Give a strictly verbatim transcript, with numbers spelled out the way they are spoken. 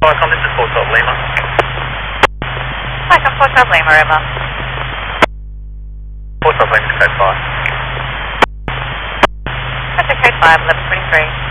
Welcome, this is four twelve Lima. Welcome, four twelve Lima, River. four twelve Lima, code five. That's a code five, eleven twenty-three.